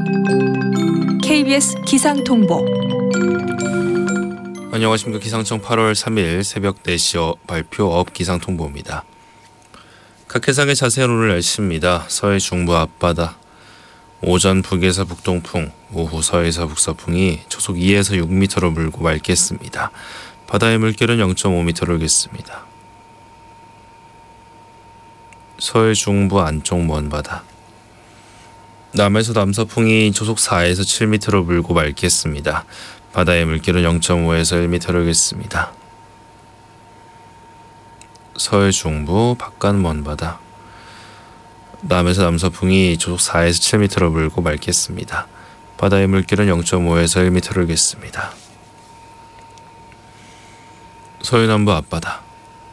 KBS 기상통보. 안녕하십니까. 기상청 8월 3일 새벽 4시 발표 업 기상통보입니다. 각 해상의 자세한 오늘 날씨입니다. 서해 중부 앞바다, 오전 북에서 북동풍, 오후 서해에서 북서풍이 초속 2에서 6m로 불고 맑겠습니다. 바다의 물결은 0.5m로 일겠습니다. 서해 중부 안쪽 먼바다, 남에서 남서풍이 초속 4에서 7m로 불고 맑겠습니다. 바다의 물결은 0.5에서 1m로 일겠습니다. 서해 중부 바깥 먼바다, 남에서 남서풍이 초속 4에서 7m로 불고 맑겠습니다. 바다의 물결은 0.5에서 1m로 일겠습니다. 서해 남부 앞바다,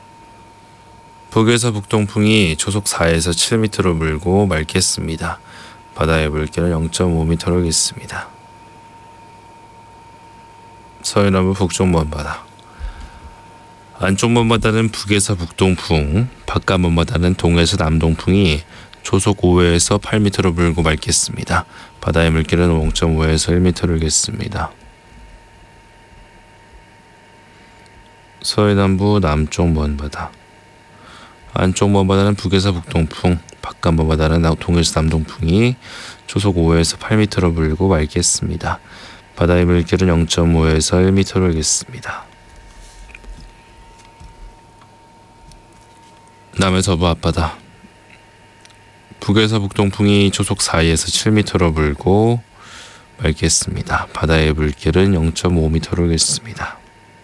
북에서 북동풍이 초속 4에서 7m로 불고 맑겠습니다. 바다의 물결은 0.5m로 일겠습니다. 서해 남부 북쪽 먼바다, 안쪽 먼바다는 북에서 북동풍, 바깥 먼바다는 동에서 남동풍이 초속 5에서 8m로 불고 맑겠습니다. 바다의 물결은 0.5에서 1m로 일겠습니다. 서해 남부 남쪽 먼바다, 안쪽 먼바다는 북에서 북동풍, 바깥 먼바다는 동에서 남동풍이 초속 5에서 8m로 불고 맑겠습니다. 바다의 물결은 0.5에서 1m로 일겠습니다. 남해 서부 앞바다, 북에서 북동풍이 초속 4에서 7m로 불고 맑겠습니다. 바다의 물결은 0.5m로 일겠습니다.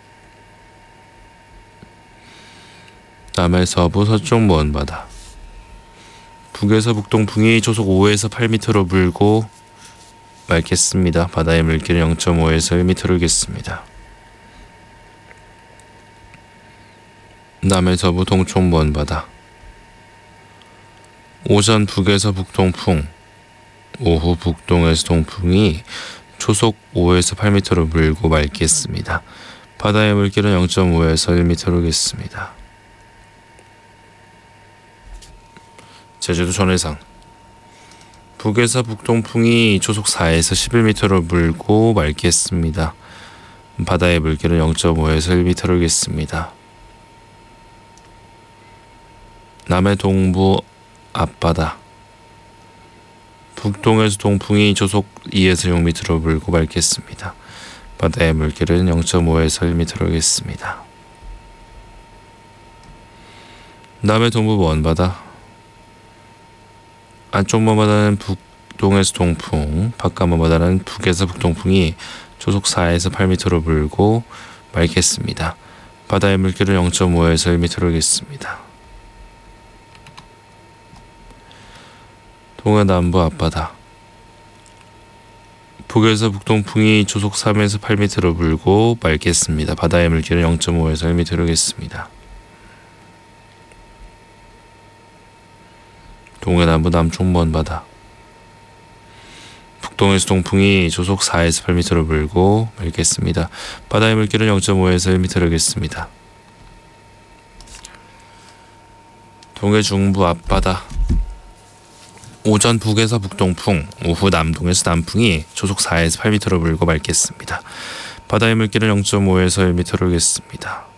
남해 서부 서쪽 먼바다, 북에서 북동풍이 초속 5에서 8m로 불고 맑겠습니다. 바다의 물결은 0.5에서 1m로 일겠습니다. 남해 서부 동쪽 먼바다, 오전 북에서 북동풍, 오후 북동에서 동풍이 초속 5에서 8m로 불고 맑겠습니다. 바다의 물결은 0.5에서 1m로 일겠습니다. 제주도 전해상, 북에서 북동풍이 초속 4에서 11m로 불고 맑겠습니다. 바다의 물결은 0.5에서 1m로 일겠습니다. 남해 동부 앞바다, 북동에서 동풍이 초속 2에서 6m로 불고 맑겠습니다. 바다의 물결은 0.5에서 1m로 일겠습니다. 남해 동부 먼바다, 안쪽 먼바다는 북동에서 동풍, 바깥 먼바다는 북에서 북동풍이 초속 4에서 8m로 불고 맑겠습니다. 바다의 물결은 0.5에서 1m로 일겠습니다. 동해 남부 앞바다, 북에서 북동풍이 초속 3에서 8m로 불고 맑겠습니다. 바다의 물결은 0.5에서 1m로 일겠습니다. 동해 남부 남쪽 먼바다, 북동에서 동풍이 초속 4에서 8m로 불고 맑겠습니다. 바다의 물결은 0.5에서 1m로 일겠습니다. 동해 중부 앞바다, 오전 북에서 북동풍, 오후 남동에서 남풍이 초속 4에서 8m로 불고 맑겠습니다. 바다의 물결은 0.5에서 1m로 일겠습니다.